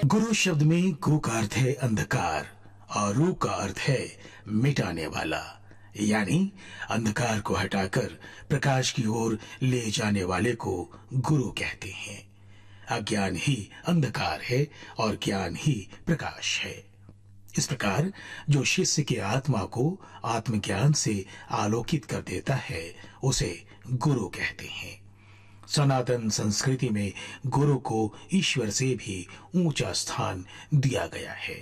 गुरु शब्द में गु का अर्थ है अंधकार और रू का अर्थ है मिटाने वाला, यानी अंधकार को हटाकर प्रकाश की ओर ले जाने वाले को गुरु कहते हैं। अज्ञान ही अंधकार है और ज्ञान ही प्रकाश है। इस प्रकार जो शिष्य के आत्मा को आत्मज्ञान से आलोकित कर देता है उसे गुरु कहते हैं। सनातन संस्कृति में गुरु को ईश्वर से भी ऊंचा स्थान दिया गया है।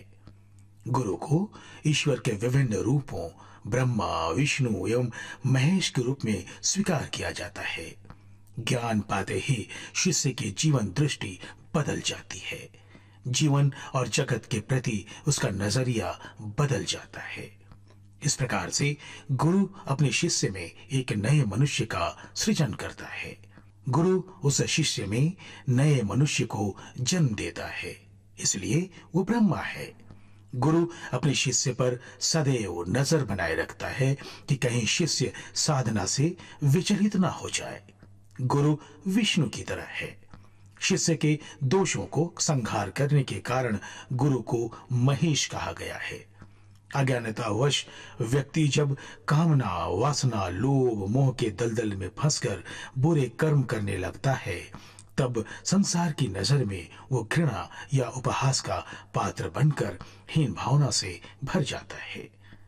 गुरु को ईश्वर के विभिन्न रूपों ब्रह्मा, विष्णु एवं महेश के रूप में स्वीकार किया जाता है। ज्ञान पाते ही शिष्य की जीवन दृष्टि बदल जाती है। जीवन और जगत के प्रति उसका नजरिया बदल जाता है। इस प्रकार से गुरु अपने शिष्य में एक नए मनुष्य का सृजन करता है। गुरु उस शिष्य में नए मनुष्य को जन्म देता है, इसलिए वो ब्रह्मा है। गुरु अपने शिष्य पर सदैव नजर बनाए रखता है कि कहीं शिष्य साधना से विचलित ना हो जाए। गुरु विष्णु की तरह है। शिष्य के दोषों को संहार करने के कारण गुरु को महेश कहा गया है। अज्ञानतावश व्यक्ति जब कामना, वासना, लोभ, मोह के दलदल में फंसकर बुरे कर्म करने लगता है, तब संसार की नजर में वो घृणा या उपहास का पात्र बनकर हीन भावना से भर जाता है।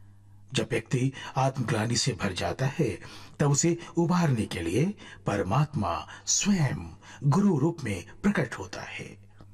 जब व्यक्ति आत्मग्लानि से भर जाता है, तब उसे उबारने के लिए परमात्मा स्वयं गुरु रूप में प्रकट होता है।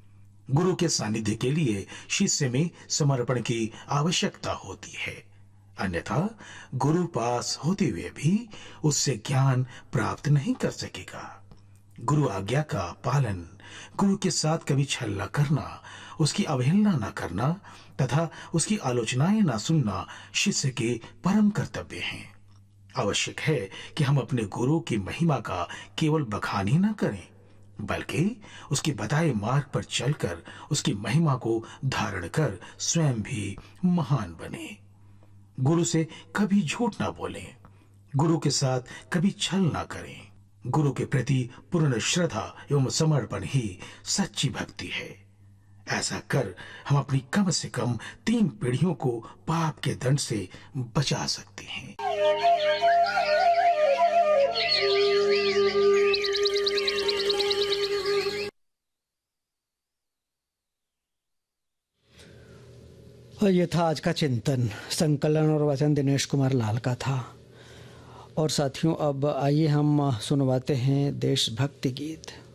गुरु के सानिध्य के लिए शिष्य में समर्पण की आवश्यकता होती है, अन्यथा गुरु पास होते हुए भी उससे ज्ञान प्राप्त नहीं कर सकेगा। गुरु आज्ञा का पालन, गुरु के साथ कभी छल न करना, उसकी अवहेलना न करना तथा उसकी आलोचनाएं न सुनना शिष्य के परम कर्तव्य हैं। आवश्यक है कि हम अपने गुरु की महिमा का केवल बखान ही न करें, बल्कि उसके बताए मार्ग पर चलकर उसकी महिमा को धारण कर स्वयं भी महान बने। गुरु से कभी झूठ ना बोलें, गुरु के साथ कभी छल ना करें। गुरु के प्रति पूर्ण श्रद्धा एवं समर्पण ही सच्ची भक्ति है। ऐसा कर हम अपनी कम से कम 3 पीढ़ियों को पाप के दंड से बचा सकते हैं। और ये था आज का चिंतन। संकलन और वचन दिनेश कुमार लाल का था। और साथियों, अब आइए हम सुनवाते हैं देशभक्ति गीत।